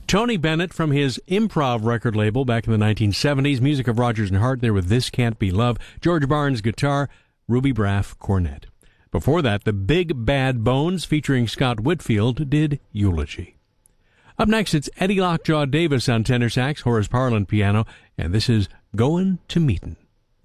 Tony Bennett from his Improv record label back in the 1970s. Music of Rodgers and Hart there with This Can't Be Love. George Barnes guitar, Ruby Braff cornet. Before that, the Big Bad Bones featuring Scott Whitfield did Eulogy. Up next, it's Eddie Lockjaw Davis on tenor sax, Horace Parlan piano, and this is Goin' to Meetin'.